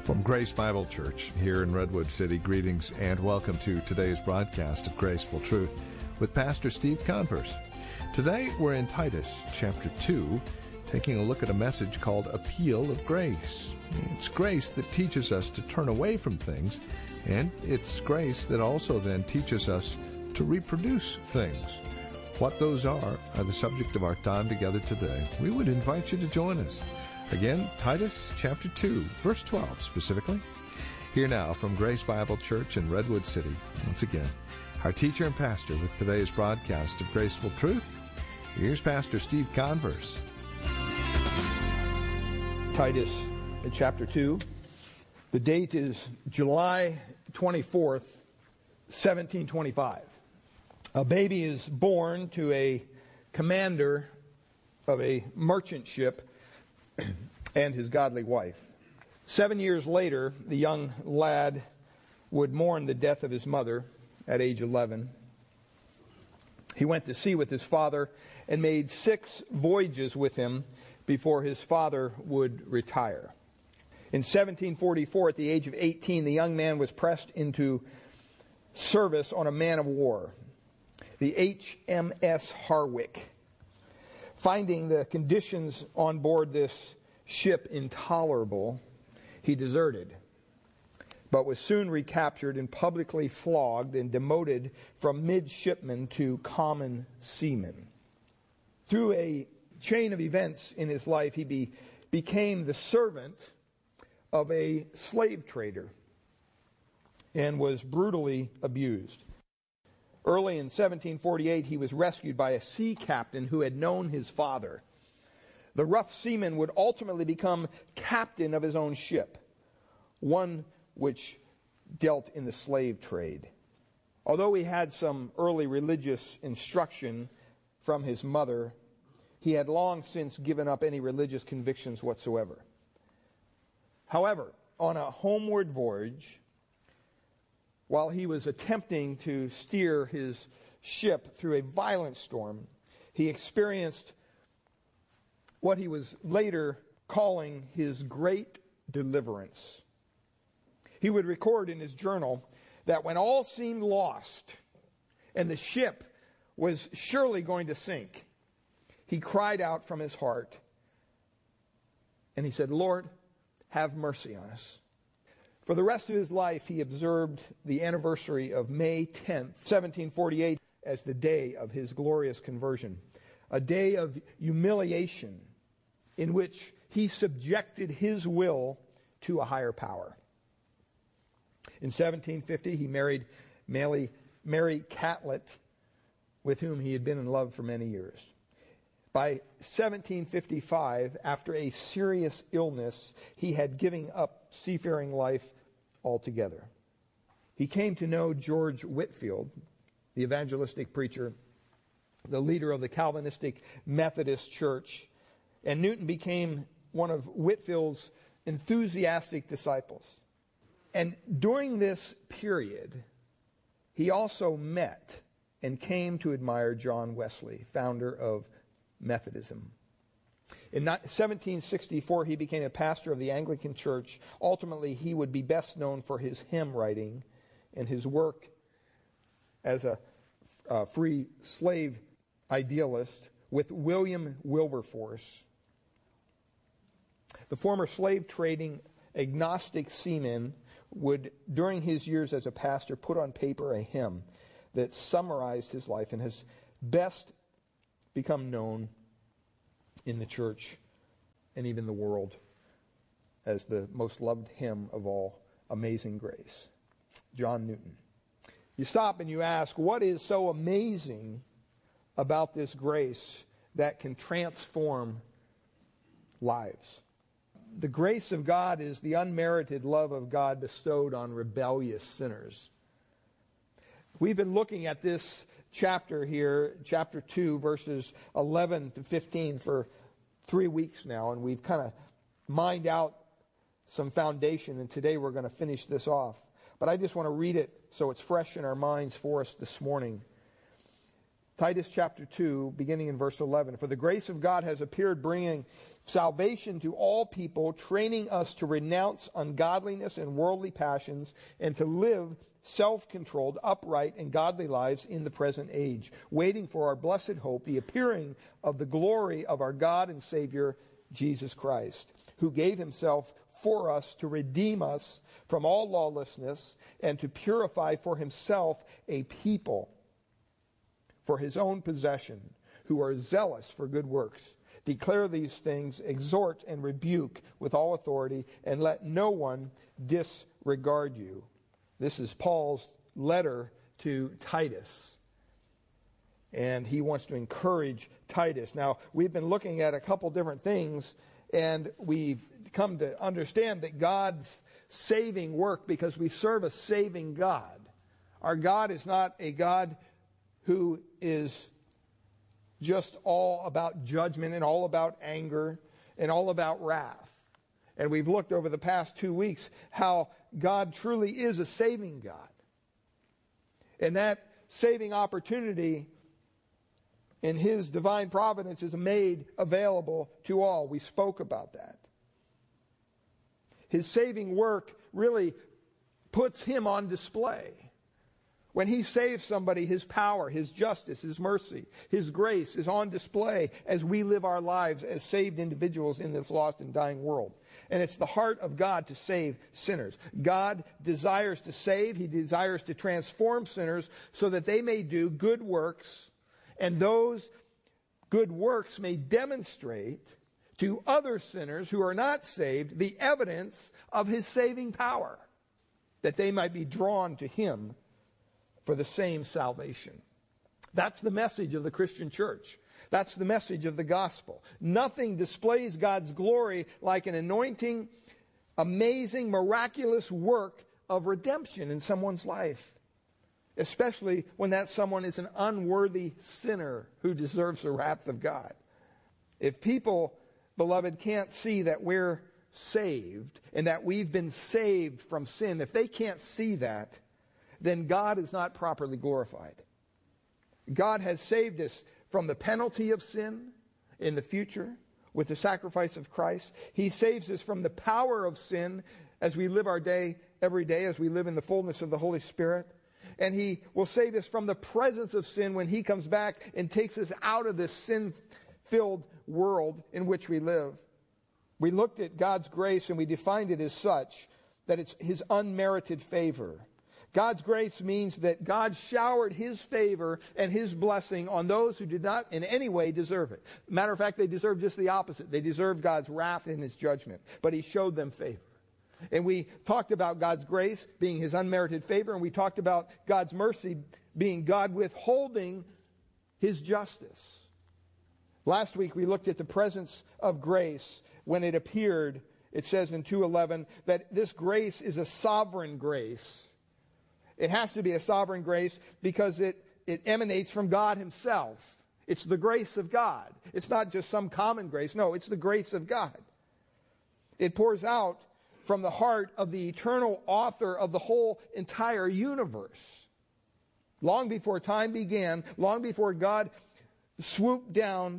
From Grace Bible Church here in Redwood City, greetings and welcome to today's broadcast of Graceful Truth with Pastor Steve Converse. Today we're in Titus chapter 2, taking a look at a message called Appeal of Grace. It's grace that teaches us to turn away from things, and it's grace that also then teaches us to reproduce things. What those are the subject of our time together today. We would invite you to join us. Again, Titus chapter 2, verse 12 specifically. Here now from Grace Bible Church in Redwood City, once again, our teacher and pastor with today's broadcast of Graceful Truth. Here's Pastor Steve Converse. Titus chapter 2. The date is July 24th, 1725. A baby is born to a commander of a merchant ship and his godly wife. 7 years later, the young lad would mourn the death of his mother at age 11. He went to sea with his father and made 6 voyages with him before his father would retire. In 1744, at the age of 18, the young man was pressed into service on a man of war, the HMS Harwich. Finding the conditions on board this ship intolerable, he deserted, but was soon recaptured and publicly flogged and demoted from midshipman to common seaman. Through a chain of events in his life, he became the servant of a slave trader and was brutally abused. Early in 1748, he was rescued by a sea captain who had known his father. The rough seaman would ultimately become captain of his own ship, one which dealt in the slave trade. Although he had some early religious instruction from his mother, he had long since given up any religious convictions whatsoever. However, on a homeward voyage, while he was attempting to steer his ship through a violent storm, he experienced what he was later calling his great deliverance. He would record in his journal that when all seemed lost and the ship was surely going to sink, he cried out from his heart and he said, "Lord, have mercy on us." For the rest of his life, he observed the anniversary of May 10th, 1748, as the day of his glorious conversion, a day of humiliation in which he subjected his will to a higher power. In 1750, he married Mary Catlett, with whom he had been in love for many years. By 1755, after a serious illness, he had given up seafaring life altogether. He came to know George Whitefield, the evangelistic preacher, the leader of the Calvinistic Methodist Church, and Newton became one of Whitefield's enthusiastic disciples. And during this period, he also met and came to admire John Wesley, founder of Methodism. In 1764, he became a pastor of the Anglican Church. Ultimately, he would be best known for his hymn writing and his work as a free slave idealist with William Wilberforce. The former slave trading agnostic seaman would, during his years as a pastor, put on paper a hymn that summarized his life and has best become known in the church and even the world as the most loved hymn of all, Amazing Grace. John Newton. You stop and you ask, what is so amazing about this grace that can transform lives? The grace of God is the unmerited love of God bestowed on rebellious sinners. We've been looking at this chapter here, chapter 2, verses 11 to 15 for 3 weeks now, and we've kind of mined out some foundation, and today we're going to finish this off. But I just want to read it so it's fresh in our minds for us this morning. Titus chapter 2, beginning in verse 11. For the grace of God has appeared, bringing salvation to all people, training us to renounce ungodliness and worldly passions and to live self-controlled, upright, and godly lives in the present age, waiting for our blessed hope, the appearing of the glory of our God and Savior, Jesus Christ, who gave himself for us to redeem us from all lawlessness and to purify for himself a people for his own possession, who are zealous for good works. Declare these things, exhort and rebuke with all authority, and let no one disregard you. This is Paul's letter to Titus. And he wants to encourage Titus. Now, we've been looking at a couple different things, and we've come to understand that God's saving work, because we serve a saving God. Our God is not a God who is just all about judgment and all about anger and all about wrath. And we've looked over the past 2 weeks how God truly is a saving God. And that saving opportunity in his divine providence is made available to all. We spoke about that. His saving work really puts him on display. When he saves somebody, his power, his justice, his mercy, his grace is on display as we live our lives as saved individuals in this lost and dying world. And it's the heart of God to save sinners. God desires to save. He desires to transform sinners so that they may do good works, and those good works may demonstrate to other sinners who are not saved the evidence of his saving power, that they might be drawn to him for the same salvation. That's the message of the Christian church. That's the message of the gospel. Nothing displays God's glory like an anointing, amazing, miraculous work of redemption in someone's life, especially when that someone is an unworthy sinner who deserves the wrath of God. If people, beloved, can't see that we're saved and that we've been saved from sin, if they can't see that, then God is not properly glorified. God has saved us from the penalty of sin in the future with the sacrifice of Christ. He saves us from the power of sin as we live our day every day, as we live in the fullness of the Holy Spirit. And he will save us from the presence of sin when he comes back and takes us out of this sin-filled world in which we live. We looked at God's grace and we defined it as such, that it's his unmerited favor. God's grace means that God showered his favor and his blessing on those who did not in any way deserve it. Matter of fact, they deserved just the opposite. They deserved God's wrath and his judgment. But he showed them favor. And we talked about God's grace being his unmerited favor, and we talked about God's mercy being God withholding his justice. Last week we looked at the presence of grace when it appeared. It says in 2:11 that this grace is a sovereign grace. It has to be a sovereign grace because it emanates from God himself. It's the grace of God. It's not just some common grace. No, it's the grace of God. It pours out from the heart of the eternal author of the whole entire universe. Long before time began, long before God swooped down,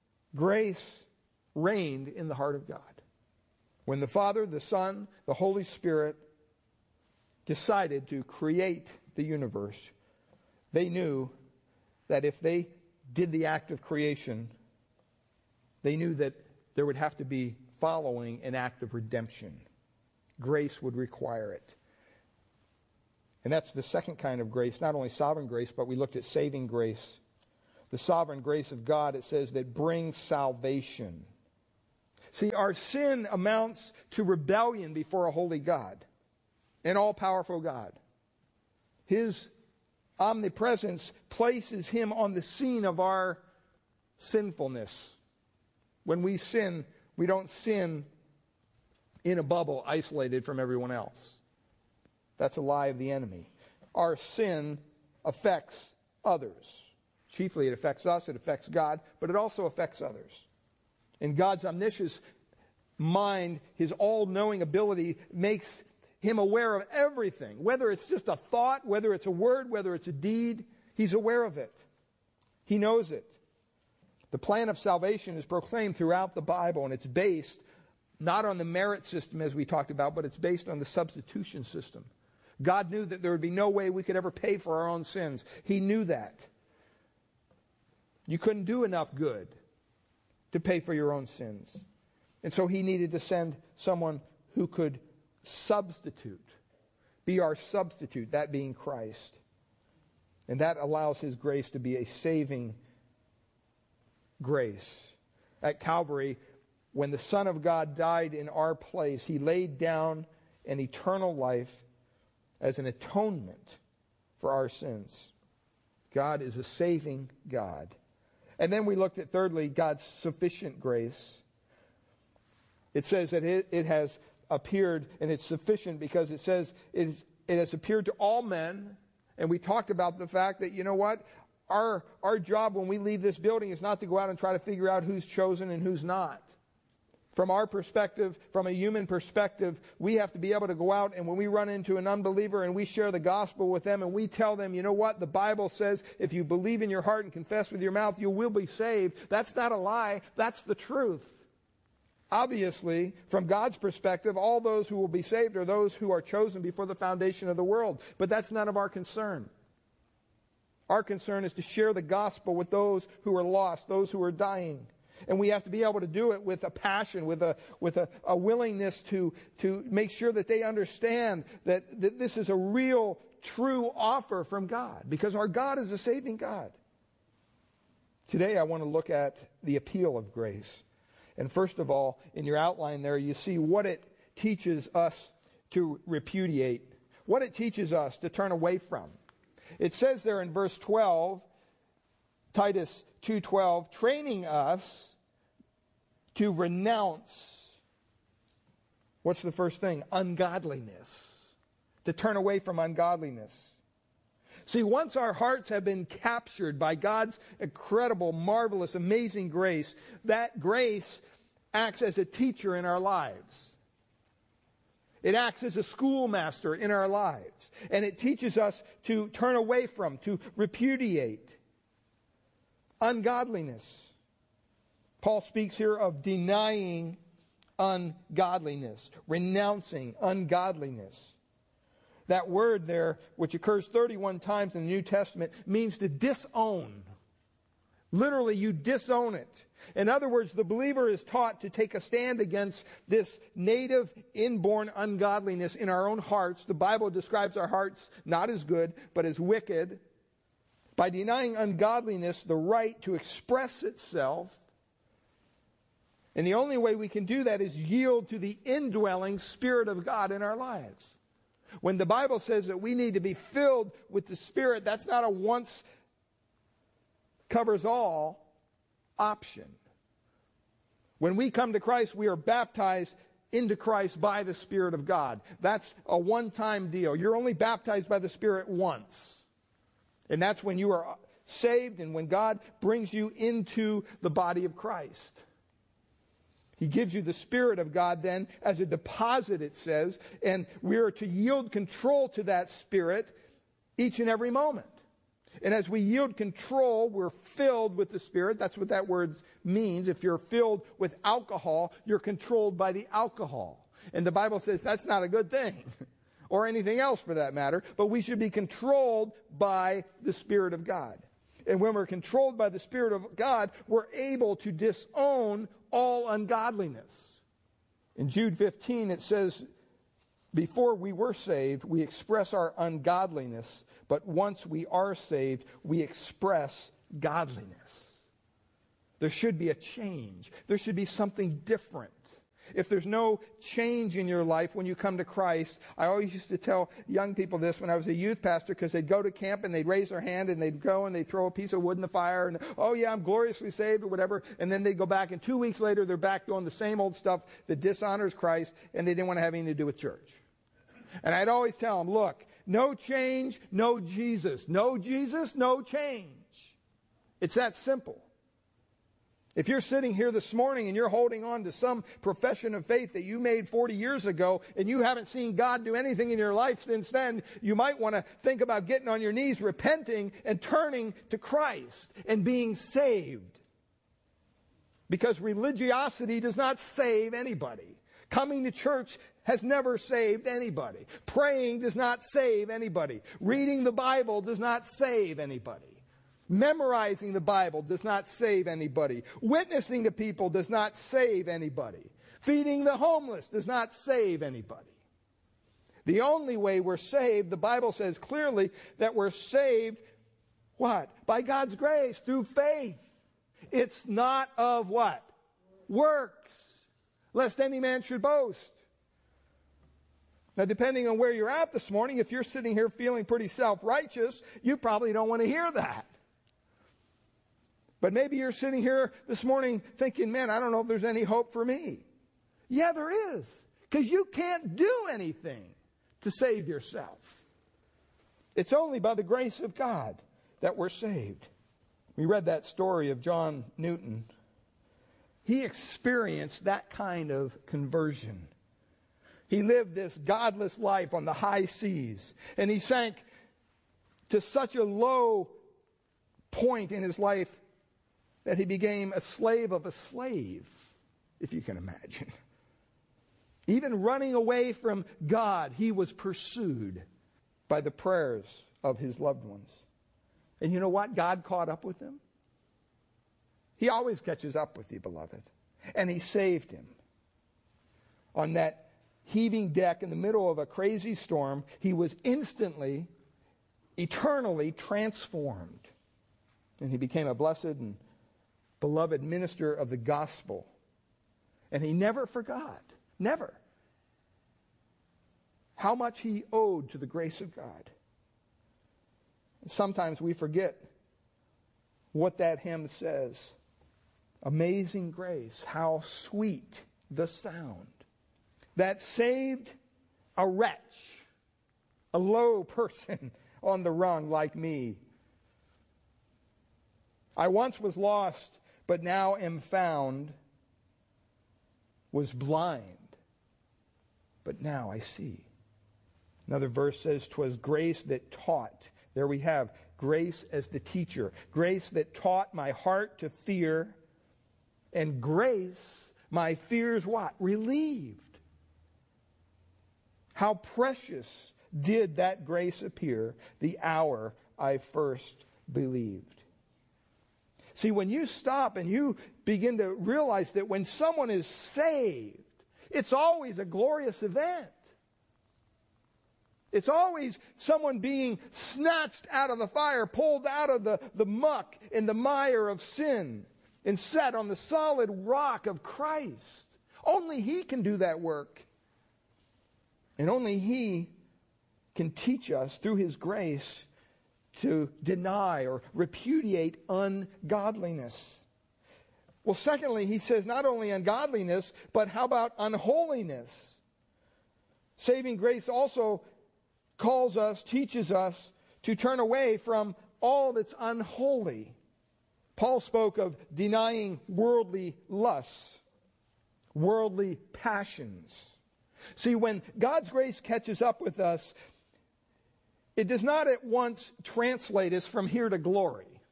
grace reigned in the heart of God. When the Father, the Son, the Holy Spirit decided to create the universe, they knew that if they did the act of creation, they knew that there would have to be following an act of redemption. Grace would require it. And that's the second kind of grace, not only sovereign grace, but we looked at saving grace. The sovereign grace of God, it says, that brings salvation. See, our sin amounts to rebellion before a holy God, an all-powerful God. His omnipresence places him on the scene of our sinfulness. When we sin, we don't sin in a bubble isolated from everyone else. That's a lie of the enemy. Our sin affects others. Chiefly it affects us, it affects God, but it also affects others. And God's omniscience mind, his all-knowing ability, makes him aware of everything. Whether it's just a thought, whether it's a word, whether it's a deed, he's aware of it. He knows it. The plan of salvation is proclaimed throughout the Bible, and it's based not on the merit system as we talked about, but it's based on the substitution system. God knew that there would be no way we could ever pay for our own sins. He knew that. You couldn't do enough good to pay for your own sins. And so He needed to send someone who could substitute, be our substitute, that being Christ. And that allows His grace to be a saving grace. At Calvary, when the Son of God died in our place, He laid down an eternal life as an atonement for our sins. God is a saving God. And then we looked at, thirdly, God's sufficient grace. It says that it has appeared, and it's sufficient because it says it has appeared to all men. And we talked about the fact that, you know what? Our job when we leave this building is not to go out and try to figure out who's chosen and who's not. From our perspective, from a human perspective, we have to be able to go out, and when we run into an unbeliever and we share the gospel with them and we tell them, you know what, the Bible says if you believe in your heart and confess with your mouth, you will be saved. That's not a lie. That's the truth. Obviously, from God's perspective, all those who will be saved are those who are chosen before the foundation of the world. But that's none of our concern. Our concern is to share the gospel with those who are lost, those who are dying. And we have to be able to do it with a passion, with a willingness to make sure that they understand that this is a real, true offer from God. Because our God is a saving God. Today I want to look at the appeal of grace. And first of all, in your outline there, you see what it teaches us to repudiate. What it teaches us to turn away from. It says there in verse 12, Titus 2:12, training us to renounce, what's the first thing? Ungodliness. To turn away from ungodliness. See, once our hearts have been captured by God's incredible, marvelous, amazing grace, that grace acts as a teacher in our lives. It acts as a schoolmaster in our lives. And it teaches us to turn away from, to repudiate ungodliness. Paul speaks here of denying ungodliness, renouncing ungodliness. That word there, which occurs 31 times in the New Testament, means to disown. Literally, you disown it. In other words, the believer is taught to take a stand against this native, inborn ungodliness in our own hearts. The Bible describes our hearts not as good, but as wicked. By denying ungodliness the right to express itself. And the only way we can do that is yield to the indwelling Spirit of God in our lives. When the Bible says that we need to be filled with the Spirit, that's not a once covers all option. When we come to Christ, we are baptized into Christ by the Spirit of God. That's a one-time deal. You're only baptized by the Spirit once. And that's when you are saved and when God brings you into the body of Christ. He gives you the Spirit of God then as a deposit, it says, and we are to yield control to that Spirit each and every moment. And as we yield control, we're filled with the Spirit. That's what that word means. If you're filled with alcohol, you're controlled by the alcohol. And the Bible says that's not a good thing, or anything else for that matter, but we should be controlled by the Spirit of God. And when we're controlled by the Spirit of God, we're able to disown all ungodliness. In Jude 15 it says, before we were saved, we express our ungodliness, but once we are saved, we express godliness. There should be a change. There should be something different. If there's no change in your life when you come to Christ, I always used to tell young people this when I was a youth pastor, because they'd go to camp and they'd raise their hand and they'd go and they'd throw a piece of wood in the fire and, oh yeah, I'm gloriously saved or whatever. And then they'd go back and 2 weeks later they're back doing the same old stuff that dishonors Christ, and they didn't want to have anything to do with church. And I'd always tell them, look, no change, no Jesus. No Jesus, no change. It's that simple. If you're sitting here this morning and you're holding on to some profession of faith that you made 40 years ago and you haven't seen God do anything in your life since then, you might want to think about getting on your knees, repenting, and turning to Christ and being saved. Because religiosity does not save anybody. Coming to church has never saved anybody. Praying does not save anybody. Reading the Bible does not save anybody. Memorizing the Bible does not save anybody. Witnessing to people does not save anybody. Feeding the homeless does not save anybody. The only way we're saved, the Bible says clearly that we're saved, what? By God's grace, through faith. It's not of what? Works, lest any man should boast. Now, depending on where you're at this morning, if you're sitting here feeling pretty self-righteous, you probably don't want to hear that. But maybe you're sitting here this morning thinking, man, I don't know if there's any hope for me. Yeah, there is. Because you can't do anything to save yourself. It's only by the grace of God that we're saved. We read that story of John Newton. He experienced that kind of conversion. He lived this godless life on the high seas, and he sank to such a low point in his life that he became a slave of a slave, if you can imagine. Even running away from God, he was pursued by the prayers of his loved ones. And you know what? God caught up with him. He always catches up with you, beloved. And he saved him. On that heaving deck in the middle of a crazy storm, he was instantly, eternally transformed. And he became a blessed and beloved minister of the gospel. And he never forgot, never, how much he owed to the grace of God. Sometimes we forget what that hymn says. Amazing grace, how sweet the sound that saved a wretch, a low person on the rung like me. I once was lost, but now am found, was blind, but now I see. Another verse says, 'twas grace that taught. There we have grace as the teacher. Grace that taught my heart to fear. And grace, my fears what? Relieved. How precious did that grace appear the hour I first believed. See, when you stop and you begin to realize that when someone is saved, it's always a glorious event. It's always someone being snatched out of the fire, pulled out of the muck and the mire of sin, and set on the solid rock of Christ. Only He can do that work. And only He can teach us through His grace to deny or repudiate ungodliness. Well, secondly, he says not only ungodliness, but how about unholiness? Saving grace also calls us, teaches us to turn away from all that's unholy. Paul spoke of denying worldly lusts, worldly passions. See, when God's grace catches up with us, it does not at once translate us from here to glory.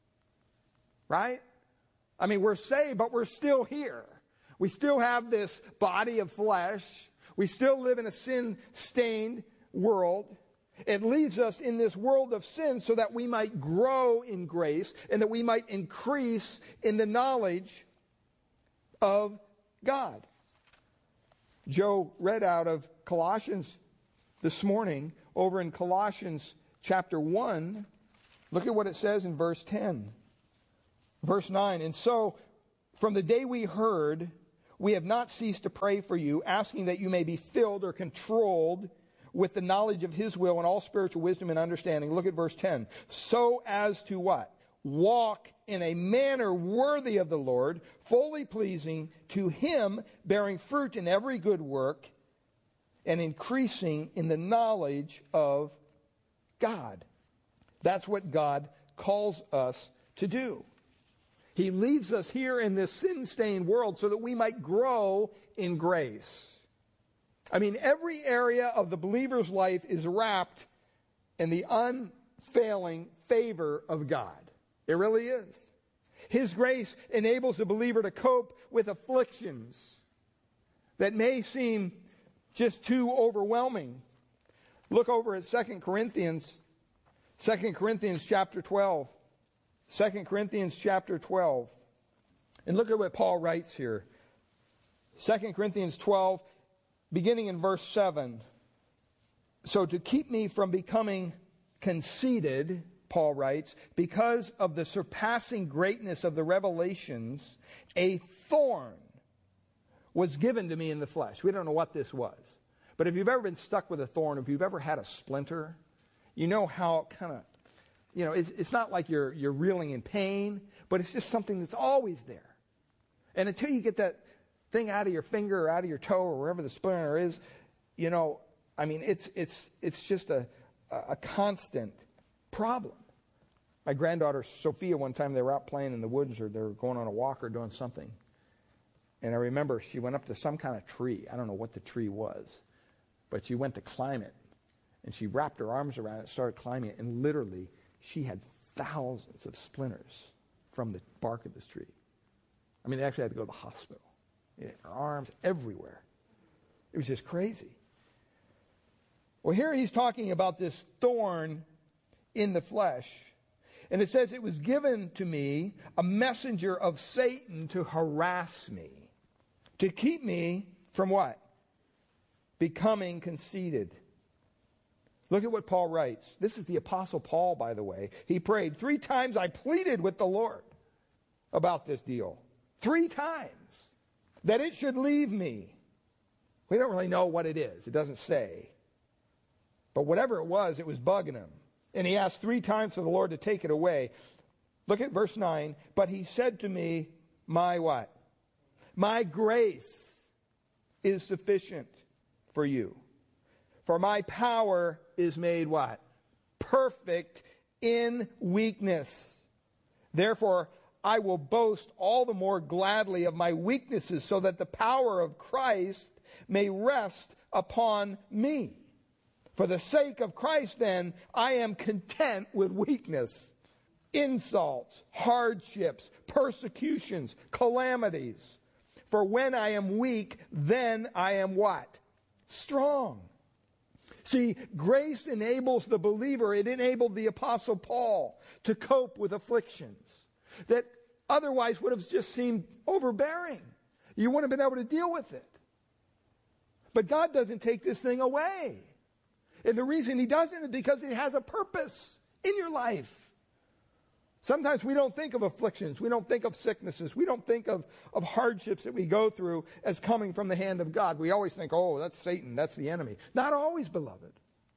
Right? I mean, we're saved, but we're still here. We still have this body of flesh. We still live in a sin-stained world. It leaves us in this world of sin so that we might grow in grace and that we might increase in the knowledge of God. Joe read out of Colossians this morning, over in Colossians chapter 1. Look at what it says in verse 10. Verse 9, and so from the day we heard, we have not ceased to pray for you, asking that you may be filled or controlled with the knowledge of His will and all spiritual wisdom and understanding. Look at verse 10. So as to what? Walk in a manner worthy of the Lord, fully pleasing to Him, bearing fruit in every good work, and increasing in the knowledge of God. That's what God calls us to do. He leaves us here in this sin-stained world so that we might grow in grace. I mean, every area of the believer's life is wrapped in the unfailing favor of God. It really is. His grace enables the believer to cope with afflictions that may seem just too overwhelming. Look over at 2 Corinthians chapter 12. 2 Corinthians chapter 12. And look at what Paul writes here. 2 Corinthians 12, beginning in verse 7. So to keep me from becoming conceited, Paul writes, because of the surpassing greatness of the revelations, a thorn was given to me in the flesh. We don't know what this was. But if you've ever been stuck with a thorn, if you've ever had a splinter, you know how kind of, it's not like you're reeling in pain, but it's just something that's always there. And until you get that thing out of your finger or out of your toe or wherever the splinter is, it's just a constant problem. My granddaughter Sophia, one time they were out playing in the woods, or they were going on a walk or doing something. And I remember she went up to some kind of tree. I don't know what the tree was, but she went to climb it. And she wrapped her arms around it and started climbing it. And literally, she had thousands of splinters from the bark of this tree. I mean, they actually had to go to the hospital. Her arms everywhere. It was just crazy. Well, here he's talking about this thorn in the flesh. And it says, it was given to me, a messenger of Satan, to harass me. To keep me from what? Becoming conceited. Look at what Paul writes. This is the Apostle Paul, by the way. He prayed 3 times. I pleaded with the Lord about this deal. 3 times. That it should leave me. We don't really know what it is. It doesn't say. But whatever it was bugging him. And he asked 3 times for the Lord to take it away. Look at verse 9. But he said to me, my what? My grace is sufficient for you. For my power is made what? Perfect in weakness. Therefore, I will boast all the more gladly of my weaknesses, so that the power of Christ may rest upon me. For the sake of Christ, then, I am content with weakness, insults, hardships, persecutions, calamities. For when I am weak, then I am what? Strong. See, grace enables the believer. It enabled the Apostle Paul to cope with afflictions that otherwise would have just seemed overbearing. You wouldn't have been able to deal with it. But God doesn't take this thing away. And the reason he doesn't is because it has a purpose in your life. Sometimes we don't think of afflictions. We don't think of sicknesses. We don't think of hardships that we go through as coming from the hand of God. We always think, oh, that's Satan. That's the enemy. Not always, beloved.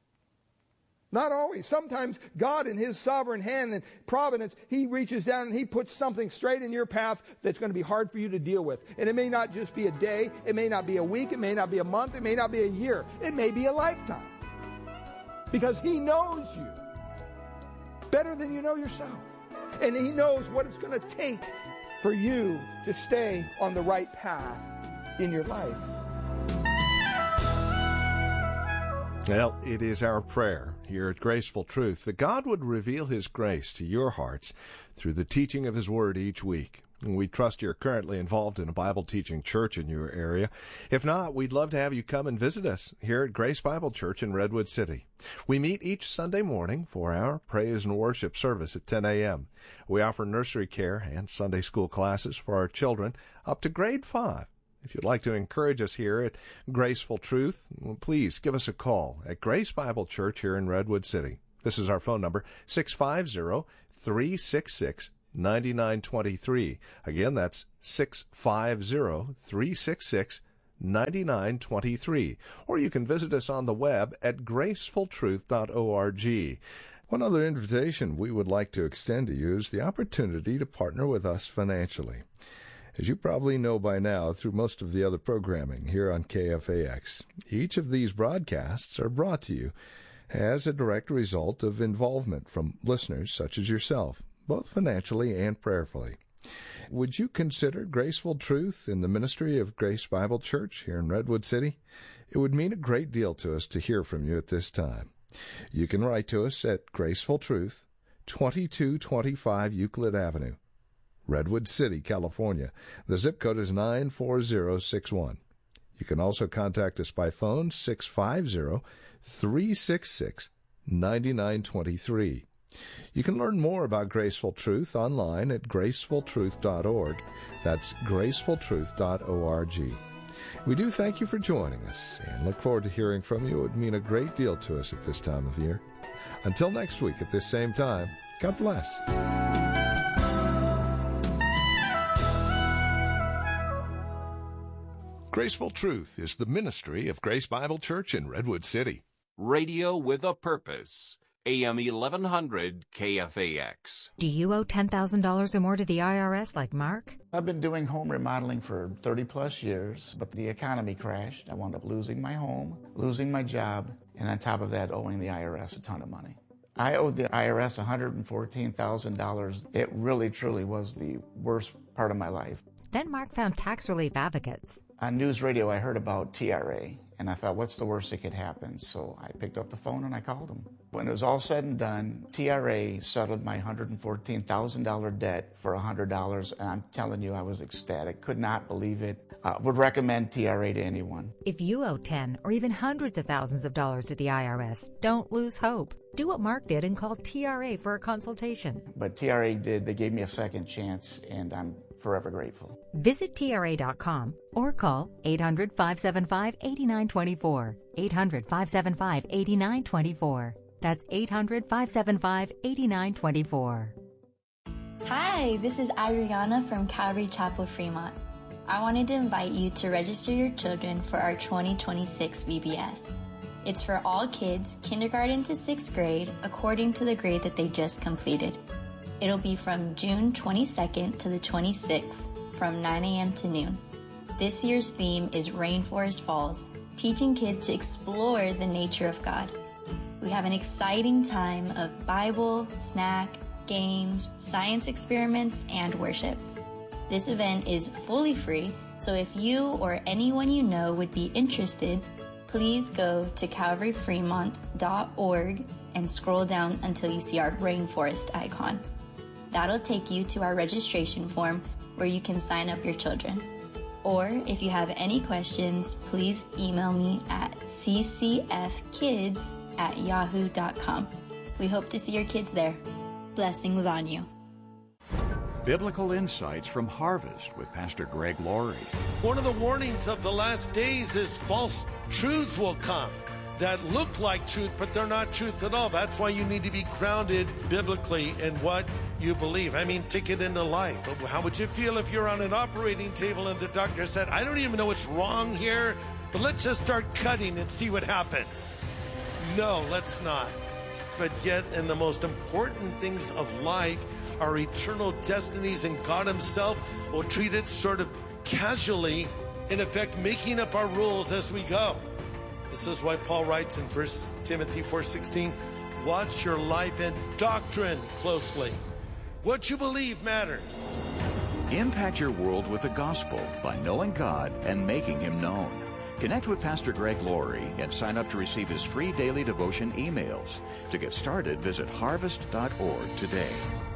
Not always. Sometimes God, in his sovereign hand and providence, he reaches down and he puts something straight in your path that's going to be hard for you to deal with. And it may not just be a day. It may not be a week. It may not be a month. It may not be a year. It may be a lifetime. Because he knows you better than you know yourself. And he knows what it's going to take for you to stay on the right path in your life. Well, it is our prayer here at Graceful Truth that God would reveal his grace to your hearts through the teaching of his word each week. And we trust you're currently involved in a Bible teaching church in your area. If not, we'd love to have you come and visit us here at Grace Bible Church in Redwood City. We meet each Sunday morning for our praise and worship service at 10 a.m. We offer nursery care and Sunday school classes for our children up to grade 5. If you'd like to encourage us here at Graceful Truth, please give us a call at Grace Bible Church here in Redwood City. This is our phone number, 650-366-9923. Again, that's 650-366-9923. Or you can visit us on the web at gracefultruth.org. One other invitation we would like to extend to you is the opportunity to partner with us financially. As you probably know by now through most of the other programming here on KFAX, each of these broadcasts are brought to you as a direct result of involvement from listeners such as yourself, both financially and prayerfully. Would you consider Graceful Truth in the ministry of Grace Bible Church here in Redwood City? It would mean a great deal to us to hear from you at this time. You can write to us at Graceful Truth, 2225 Euclid Avenue, Redwood City, California. The zip code is 94061. You can also contact us by phone, 650-366-9923. You can learn more about Graceful Truth online at gracefultruth.org. That's gracefultruth.org. We do thank you for joining us and look forward to hearing from you. It would mean a great deal to us at this time of year. Until next week at this same time, God bless. Graceful Truth is the ministry of Grace Bible Church in Redwood City. Radio with a Purpose. AM 1100 KFAX. Do you owe $10,000 or more to the IRS like Mark? I've been doing home remodeling for 30-plus years, but the economy crashed. I wound up losing my home, losing my job, and on top of that, owing the IRS a ton of money. I owed the IRS $114,000. It really, truly was the worst part of my life. Then Mark found Tax Relief Advocates. On news radio, I heard about TRA, and I thought, what's the worst that could happen? So I picked up the phone and I called them. When it was all said and done, TRA settled my $114,000 debt for $100, and I'm telling you, I was ecstatic. Could not believe it. Would recommend TRA to anyone. If you owe 10 or even hundreds of thousands of dollars to the IRS, don't lose hope. Do what Mark did and call TRA for a consultation. But TRA did. They gave me a second chance, and I'm forever grateful. Visit TRA.com or call 800-575-8924. 800-575-8924. That's 800-575-8924. Hi, this is Ariana from Calvary Chapel, Fremont. I wanted to invite you to register your children for our 2026 VBS. It's for all kids, kindergarten to 6th grade, according to the grade that they just completed. It'll be from June 22nd to the 26th, from 9 a.m. to noon. This year's theme is Rainforest Falls, teaching kids to explore the nature of God. We have an exciting time of Bible, snack, games, science experiments, and worship. This event is fully free, so if you or anyone you know would be interested, please go to calvaryfremont.org and scroll down until you see our rainforest icon. That'll take you to our registration form where you can sign up your children. Or if you have any questions, please email me at ccfkids@yahoo.com. We hope to see your kids there. Blessings on you. Biblical Insights from Harvest with Pastor Greg Laurie. One of the warnings of the last days is false truths will come that look like truth, but they're not truth at all. That's why you need to be grounded biblically in what you believe. I mean, take it into life. How would you feel if you're on an operating table and the doctor said, I don't even know what's wrong here, but let's just start cutting and see what happens? No, let's not. But yet, in the most important things of life, our eternal destinies, and God himself will treat it sort of casually, in effect making up our rules as we go. This is why Paul writes in 1 Timothy 4:16, watch your life and doctrine closely. What you believe matters. Impact your world with the gospel by knowing God and making him known. Connect with Pastor Greg Laurie and sign up to receive his free daily devotion emails. To get started, visit harvest.org today.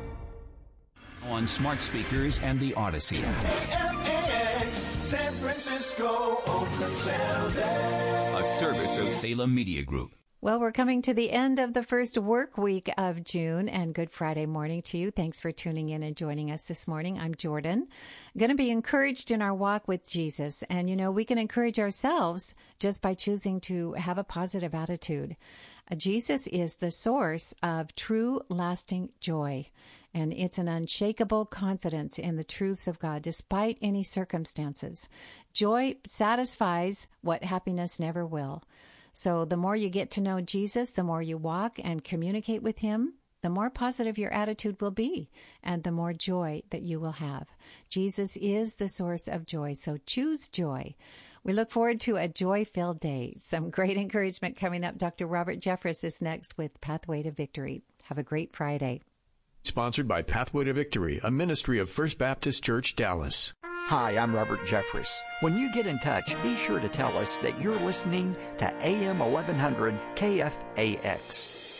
On smart speakers and the Odyssey. KFAX, San Francisco, Oakland, San Jose. A service of Salem Media Group. Well, we're coming to the end of the first work week of June, and good Friday morning to you. Thanks for tuning in and joining us this morning. I'm Jordan. Going to be encouraged in our walk with Jesus. And, you know, we can encourage ourselves just by choosing to have a positive attitude. Jesus is the source of true, lasting joy. And it's an unshakable confidence in the truths of God, despite any circumstances. Joy satisfies what happiness never will. So the more you get to know Jesus, the more you walk and communicate with him, the more positive your attitude will be, and the more joy that you will have. Jesus is the source of joy, so choose joy. We look forward to a joy-filled day. Some great encouragement coming up. Dr. Robert Jeffress is next with Pathway to Victory. Have a great Friday. Sponsored by Pathway to Victory, a ministry of First Baptist Church, Dallas. Hi, I'm Robert Jeffress. When you get in touch, be sure to tell us that you're listening to AM 1100 KFAX.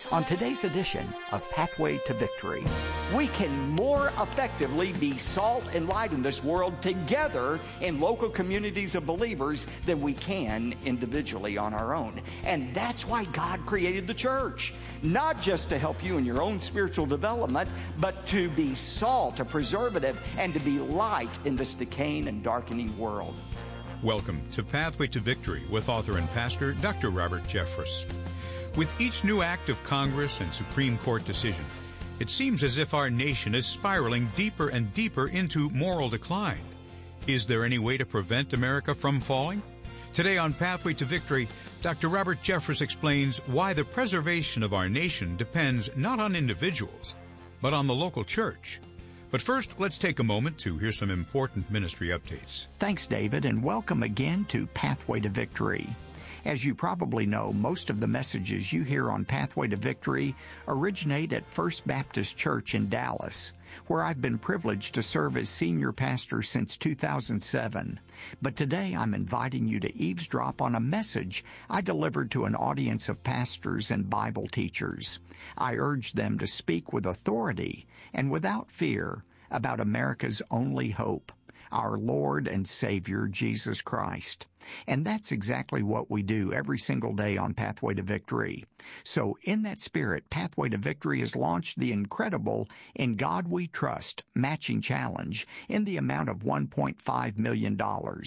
on today's edition of Pathway to Victory. We can more effectively be salt and light in this world together in local communities of believers than we can individually on our own. And that's why God created the church. Not just to help you in your own spiritual development, but to be salt, a preservative, and to be light in this decaying and darkening world. Welcome to Pathway to Victory with author and pastor Dr. Robert Jeffress. With each new act of Congress and Supreme Court decision, it seems as if our nation is spiraling deeper and deeper into moral decline. Is there any way to prevent America from falling? Today on Pathway to Victory, Dr. Robert Jeffress explains why the preservation of our nation depends not on individuals, but on the local church. But first, let's take a moment to hear some important ministry updates. Thanks, David, and welcome again to Pathway to Victory. As you probably know, most of the messages you hear on Pathway to Victory originate at First Baptist Church in Dallas, where I've been privileged to serve as senior pastor since 2007. But today I'm inviting you to eavesdrop on a message I delivered to an audience of pastors and Bible teachers. I urged them to speak with authority and without fear about America's only hope, our Lord and Savior, Jesus Christ. And that's exactly what we do every single day on Pathway to Victory. So in that spirit, Pathway to Victory has launched the incredible In God We Trust matching challenge in the amount of $1.5 million.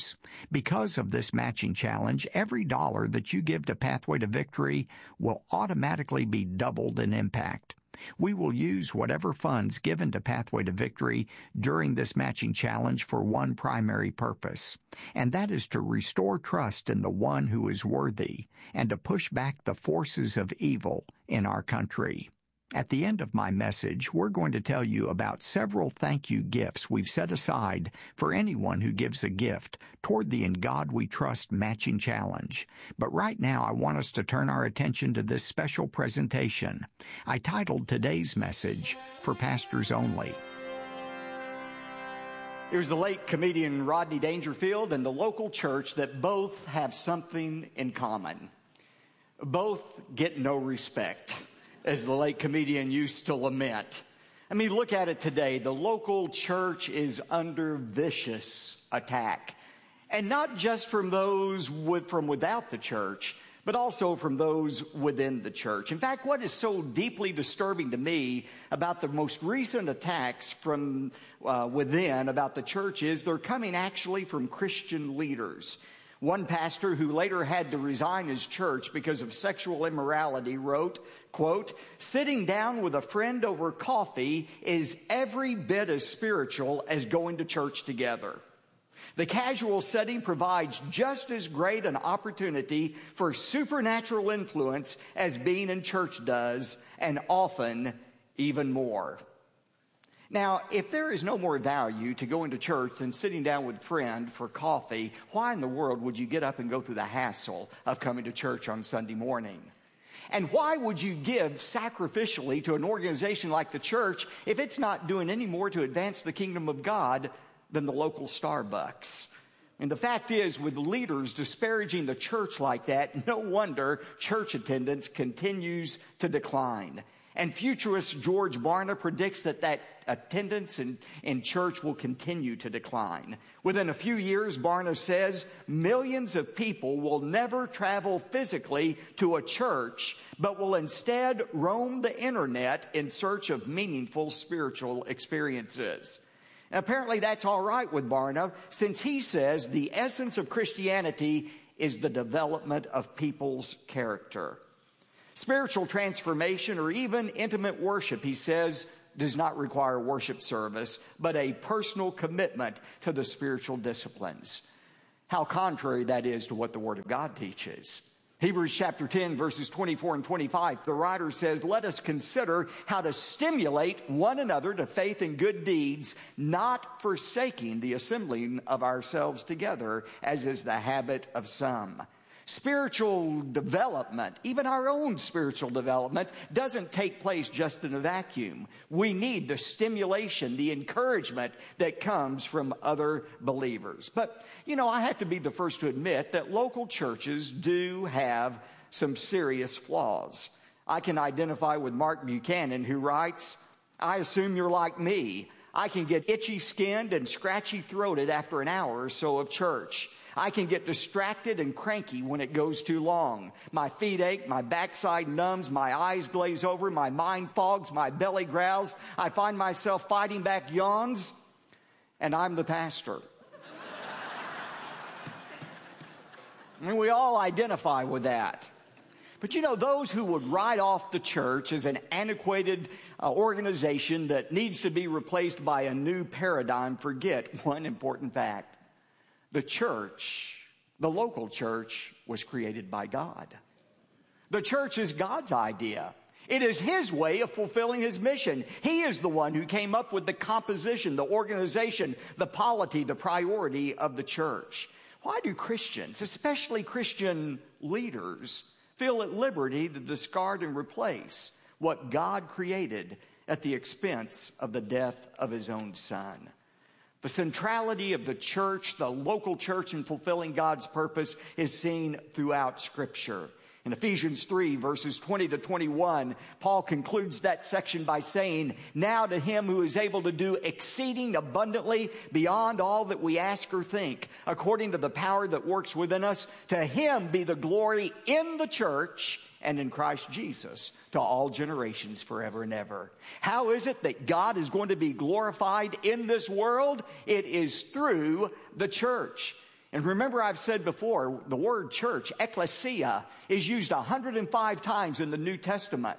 Because of this matching challenge, every dollar that you give to Pathway to Victory will automatically be doubled in impact. We will use whatever funds given to Pathway to Victory during this matching challenge for one primary purpose, and that is to restore trust in the one who is worthy and to push back the forces of evil in our country. At the end of my message, we're going to tell you about several thank you gifts we've set aside for anyone who gives a gift toward the In God We Trust matching challenge. But right now, I want us to turn our attention to this special presentation. I titled today's message, For Pastors Only. Here's the late comedian Rodney Dangerfield and the local church that both have something in common. Both get no respect, as the late comedian used to lament. I mean, look at it today. The local church is under vicious attack. And not just from those from without the church, but also from those within the church. In fact, what is so deeply disturbing to me about the most recent attacks from within about the church is they're coming actually from Christian leaders. One pastor who later had to resign his church because of sexual immorality wrote, quote, "Sitting down with a friend over coffee is every bit as spiritual as going to church together. The casual setting provides just as great an opportunity for supernatural influence as being in church does, and often even more." Now, if there is no more value to going to church than sitting down with a friend for coffee, why in the world would you get up and go through the hassle of coming to church on Sunday morning? And why would you give sacrificially to an organization like the church if it's not doing any more to advance the kingdom of God than the local Starbucks? And the fact is, with leaders disparaging the church like that, no wonder church attendance continues to decline. And futurist George Barna predicts that attendance in church will continue to decline. Within a few years, Barna says, millions of people will never travel physically to a church, but will instead roam the internet in search of meaningful spiritual experiences. And apparently that's all right with Barna, since he says the essence of Christianity is the development of people's character. Spiritual transformation or even intimate worship, he says, does not require worship service, but a personal commitment to the spiritual disciplines. How contrary that is to what the Word of God teaches. Hebrews chapter 10, verses 24 and 25, the writer says, "Let us consider how to stimulate one another to faith and good deeds, not forsaking the assembling of ourselves together, as is the habit of some." Spiritual development, even our own spiritual development, doesn't take place just in a vacuum. We need the stimulation, the encouragement that comes from other believers. But, I have to be the first to admit that local churches do have some serious flaws. I can identify with Mark Buchanan, who writes, I assume you're like me. I can get itchy-skinned and scratchy-throated after an hour or so of church. I can get distracted and cranky when it goes too long. My feet ache, my backside numbs, my eyes glaze over, my mind fogs, my belly growls. I find myself fighting back yawns, and I'm the pastor. I mean, we all identify with that. But you know, those who would write off the church as an antiquated organization that needs to be replaced by a new paradigm forget one important fact. The church, the local church, was created by God. The church is God's idea. It is His way of fulfilling His mission. He is the one who came up with the composition, the organization, the polity, the priority of the church. Why do Christians, especially Christian leaders, feel at liberty to discard and replace what God created at the expense of the death of His own Son? The centrality of the church, the local church, in fulfilling God's purpose is seen throughout Scripture. In Ephesians 3, verses 20 to 21, Paul concludes that section by saying, now to Him who is able to do exceeding abundantly beyond all that we ask or think, according to the power that works within us, to Him be the glory in the church and in Christ Jesus to all generations forever and ever. How is it that God is going to be glorified in this world? It is through the church. And remember, I've said before, the word church, ecclesia, is used 105 times in the New Testament.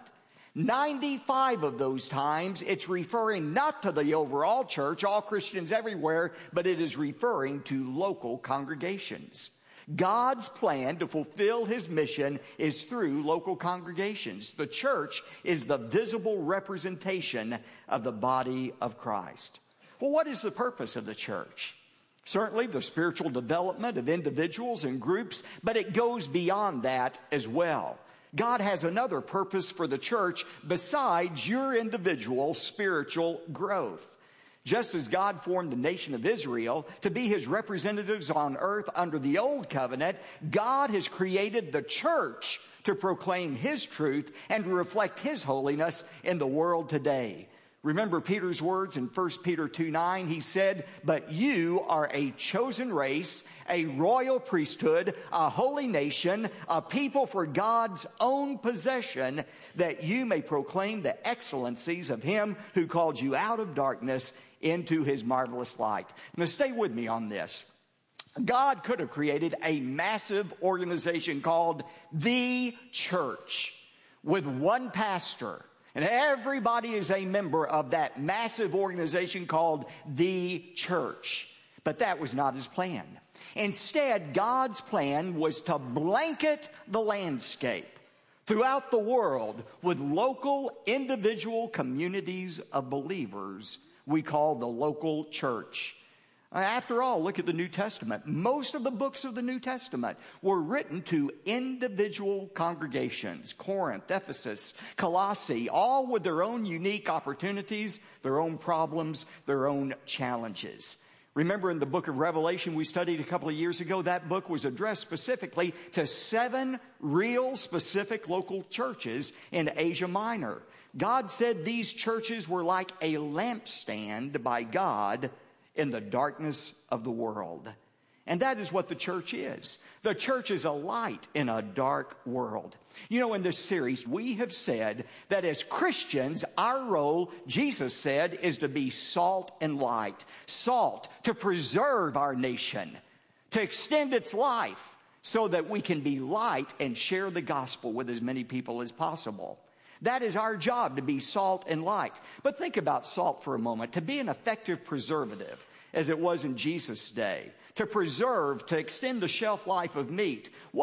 95 of those times, it's referring not to the overall church, all Christians everywhere, but it is referring to local congregations. God's plan to fulfill His mission is through local congregations. The church is the visible representation of the body of Christ. Well, what is the purpose of the church? Certainly the spiritual development of individuals and groups, but it goes beyond that as well. God has another purpose for the church besides your individual spiritual growth. Just as God formed the nation of Israel to be His representatives on earth under the old covenant, God has created the church to proclaim His truth and to reflect His holiness in the world today. Remember Peter's words in 1 Peter 2:9. He said, but you are a chosen race, a royal priesthood, a holy nation, a people for God's own possession, that you may proclaim the excellencies of Him who called you out of darkness into His marvelous light. Now stay with me on this. God could have created a massive organization called the church with one pastor. And everybody is a member of that massive organization called the church. But that was not His plan. Instead, God's plan was to blanket the landscape throughout the world with local individual communities of believers we call the local church. After all, look at the New Testament. Most of the books of the New Testament were written to individual congregations. Corinth, Ephesus, Colossae, all with their own unique opportunities, their own problems, their own challenges. Remember in the book of Revelation we studied a couple of years ago, that book was addressed specifically to 7 real specific local churches in Asia Minor. God said these churches were like a lampstand by God in the darkness of the world. And that is what the church is. The church is a light in a dark world. You know, in this series, we have said that as Christians, our role, Jesus said, is to be salt and light. Salt, to preserve our nation, to extend its life so that we can be light and share the gospel with as many people as possible. That is our job, to be salt and light. But think about salt for a moment. To be an effective preservative, as it was in Jesus' day, to preserve, to extend the shelf life of meat,